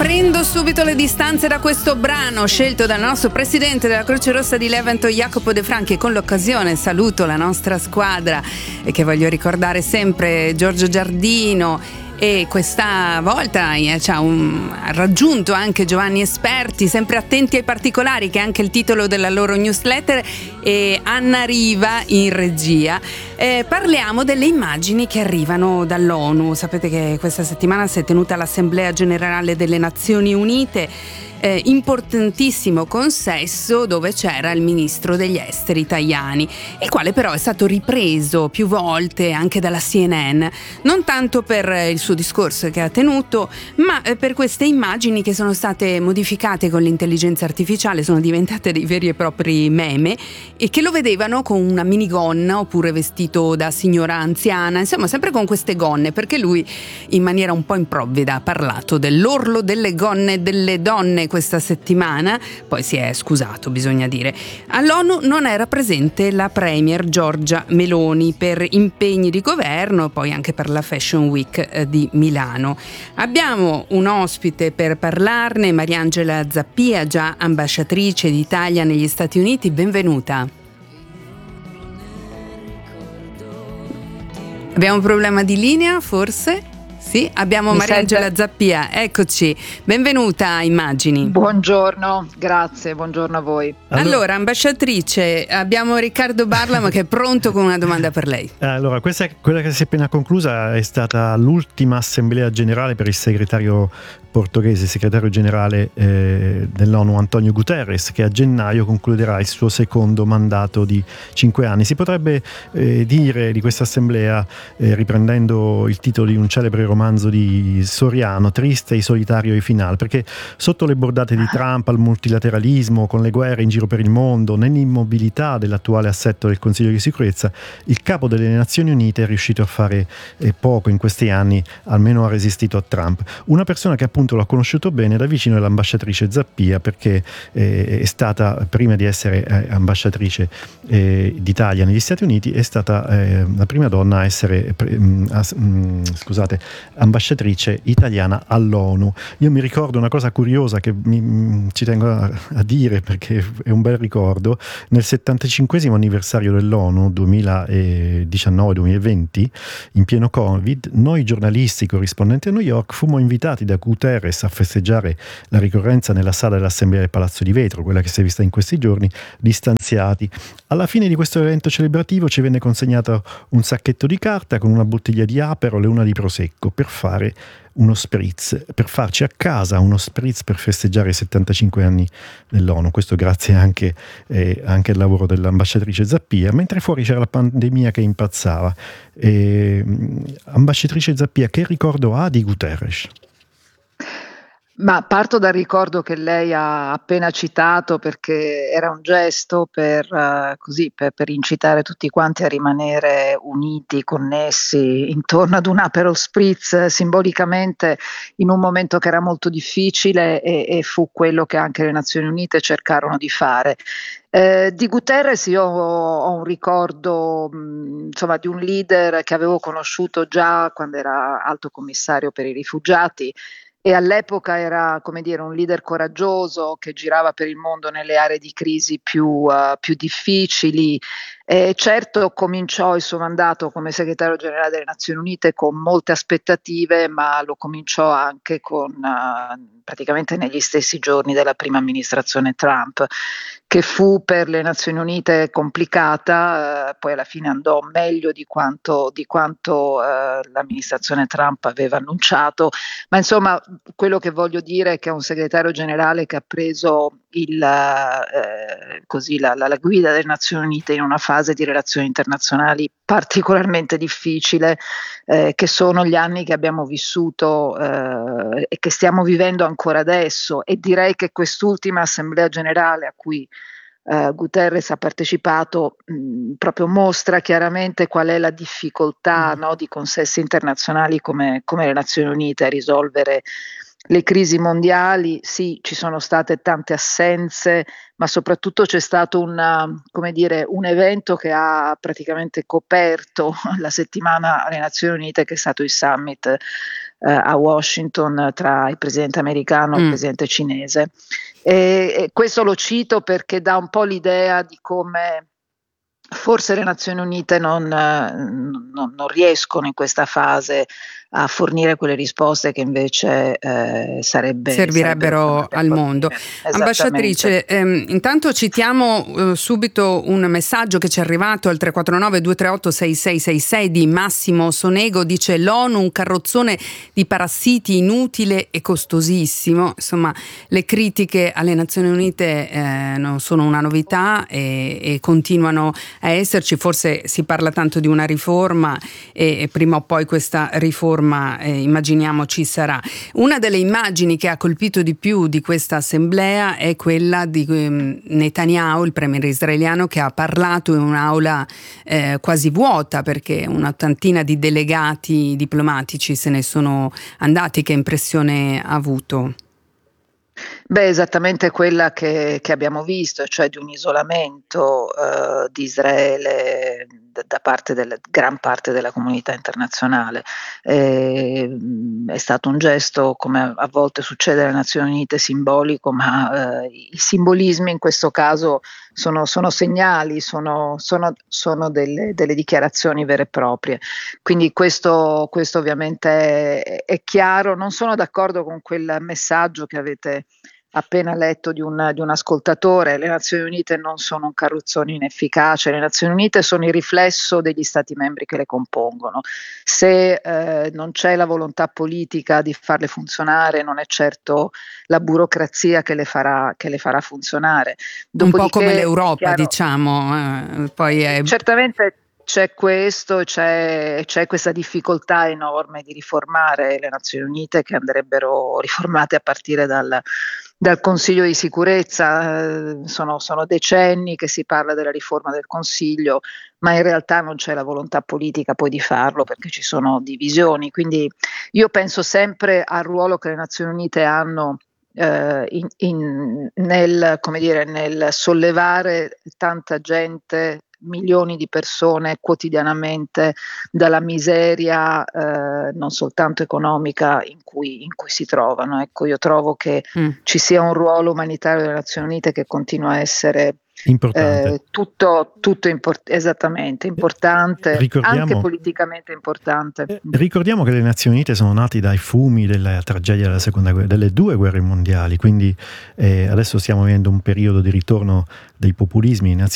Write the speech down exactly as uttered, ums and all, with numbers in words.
Prendo subito le distanze da questo brano scelto dal nostro presidente della Croce Rossa di Levanto, Jacopo De Franchi, e con l'occasione saluto la nostra squadra e che voglio ricordare sempre, Giorgio Giardino, e questa volta eh, ci ha un, raggiunto anche Giovanni Esperti, sempre attenti ai particolari, che è anche il titolo della loro newsletter, e Anna Riva in regia. Eh, parliamo delle immagini che arrivano dall'ONU. Sapete che questa settimana si è tenuta l'Assemblea Generale delle Nazioni Unite, Eh, importantissimo consesso dove c'era il ministro degli esteri Tajani, il quale però è stato ripreso più volte anche dalla C N N, non tanto per il suo discorso che ha tenuto, ma eh, per queste immagini che sono state modificate con l'intelligenza artificiale, sono diventate dei veri e propri meme, e che lo vedevano con una minigonna oppure vestito da signora anziana, insomma sempre con queste gonne, perché lui in maniera un po' improvvida ha parlato dell'orlo delle gonne delle donne questa settimana, poi si è scusato, bisogna dire. All'ONU non era presente la premier Giorgia Meloni per impegni di governo, poi anche per la Fashion Week di Milano. Abbiamo un ospite per parlarne, Mariangela Zappia, già ambasciatrice d'Italia negli Stati Uniti. Benvenuta. Abbiamo un problema di linea, forse? Sì, abbiamo Mi Mariangela sente? Zappia, eccoci, benvenuta a Immagini. Buongiorno, grazie, buongiorno a voi. Allora, Allora, ambasciatrice, abbiamo Riccardo Barlam che è pronto con una domanda per lei. allora, questa è quella che si è appena conclusa, è stata l'ultima assemblea generale per il segretario portoghese, segretario generale eh, dell'ONU Antonio Guterres, che a gennaio concluderà il suo secondo mandato di cinque anni. Si potrebbe eh, dire di questa assemblea, eh, riprendendo il titolo di un celebre romanzo di Soriano, triste e solitario e finale, perché sotto le bordate di Trump al multilateralismo, con le guerre in giro per il mondo, nell'immobilità dell'attuale assetto del Consiglio di sicurezza, il capo delle Nazioni Unite è riuscito a fare eh, poco in questi anni, almeno ha resistito a Trump. Una persona che appunto l'ho conosciuto bene da vicino è l'ambasciatrice Zappia, perché eh, è stata, prima di essere eh, ambasciatrice eh, d'Italia negli Stati Uniti, è stata eh, la prima donna a essere pre, mh, as, mh, scusate, ambasciatrice italiana all'ONU. Io mi ricordo una cosa curiosa che mi, mh, ci tengo a, a dire, perché è un bel ricordo. Nel settantacinquesimo anniversario dell'ONU, duemiladiciannove duemilaventi, in pieno Covid, noi giornalisti corrispondenti a New York fummo invitati da Guterres a festeggiare la ricorrenza nella sala dell'Assemblea del Palazzo di Vetro, quella che si è vista in questi giorni, distanziati. Alla fine di questo evento celebrativo ci venne consegnato un sacchetto di carta con una bottiglia di Aperol e una di Prosecco per fare uno spritz, per farci a casa uno spritz per festeggiare i settantacinque anni dell'ONU. Questo grazie anche, eh, anche al lavoro dell'ambasciatrice Zappia, mentre fuori c'era la pandemia che impazzava. Eh, ambasciatrice Zappia, che ricordo ha di Guterres? Ma parto dal ricordo che lei ha appena citato, perché era un gesto per, eh, così, per, per incitare tutti quanti a rimanere uniti, connessi intorno ad un Aperol Spritz, simbolicamente in un momento che era molto difficile, e, e fu quello che anche le Nazioni Unite cercarono di fare. Eh, di Guterres io ho, ho un ricordo mh, insomma, di un leader che avevo conosciuto già quando era alto commissario per i rifugiati, e all'epoca era, come dire, un leader coraggioso che girava per il mondo nelle aree di crisi più, uh, più difficili. E certo cominciò il suo mandato come segretario generale delle Nazioni Unite con molte aspettative, ma lo cominciò anche con uh, praticamente negli stessi giorni della prima amministrazione Trump, che fu per le Nazioni Unite complicata, uh, poi alla fine andò meglio di quanto, di quanto uh, l'amministrazione Trump aveva annunciato, ma insomma quello che voglio dire è che è un segretario generale che ha preso il, eh, così, la, la, la guida delle Nazioni Unite in una fase di relazioni internazionali particolarmente difficile, eh, che sono gli anni che abbiamo vissuto eh, e che stiamo vivendo ancora adesso, e direi che quest'ultima assemblea generale a cui Uh, Guterres ha partecipato mh, proprio mostra chiaramente qual è la difficoltà, no, di consessi internazionali come, come le Nazioni Unite a risolvere le crisi mondiali. Sì, ci sono state tante assenze, ma soprattutto c'è stato una, come dire, un evento che ha praticamente coperto la settimana alle Nazioni Unite, che è stato il summit eh, a Washington tra il presidente americano e Mm. il presidente cinese. E, e questo lo cito perché dà un po' l'idea di come forse le Nazioni Unite non, non, non riescono in questa fase a fornire quelle risposte che invece eh, sarebbe, servirebbero al mondo. Ambasciatrice, ehm, intanto citiamo eh, subito un messaggio che ci è arrivato al tre quattro nove due tre otto sei sei sei sei di Massimo Sonego. Dice: l'ONU un carrozzone di parassiti inutile e costosissimo. Insomma, le critiche alle Nazioni Unite eh, non sono una novità e, e continuano a esserci. Forse si parla tanto di una riforma e, e prima o poi questa riforma eh, immaginiamo ci sarà. Una delle immagini che ha colpito di più di questa assemblea è quella di um, Netanyahu, il premier israeliano, che ha parlato in un'aula eh, quasi vuota, perché un'ottantina di delegati diplomatici se ne sono andati. Che impressione ha avuto? Beh, esattamente quella che, che abbiamo visto, cioè di un isolamento eh, di Israele da, da parte del gran parte della comunità internazionale. Eh, è stato un gesto, come a volte succede alle Nazioni Unite, simbolico, ma eh, i simbolismi in questo caso sono, sono segnali, sono, sono, sono delle, delle dichiarazioni vere e proprie. Quindi questo, questo ovviamente è, è chiaro. Non sono d'accordo con quel messaggio che avete appena letto di un, di un ascoltatore. Le Nazioni Unite non sono un carrozzone inefficace, le Nazioni Unite sono il riflesso degli Stati membri che le compongono. Se eh, non c'è la volontà politica di farle funzionare, non è certo la burocrazia che le farà, che le farà funzionare. Dopodiché, un po' come l'Europa, chiaro, diciamo. Eh, poi è... Certamente c'è questo, c'è, c'è questa difficoltà enorme di riformare le Nazioni Unite, che andrebbero riformate a partire dal, dal Consiglio di sicurezza. Sono, sono decenni che si parla della riforma del Consiglio, ma in realtà non c'è la volontà politica poi di farlo, perché ci sono divisioni. Quindi io penso sempre al ruolo che le Nazioni Unite hanno Uh, in, in, nel, come dire, nel sollevare tanta gente, milioni di persone quotidianamente dalla miseria uh, non soltanto economica in cui, in cui si trovano. Ecco, io trovo che mm. ci sia un ruolo umanitario delle Nazioni Unite che continua a essere importante. Eh, tutto, tutto import- esattamente importante, anche politicamente importante. Eh, ricordiamo che le Nazioni Unite sono nate dai fumi della tragedia della seconda guerra, delle due guerre mondiali, quindi eh, adesso stiamo vivendo un periodo di ritorno dei populismi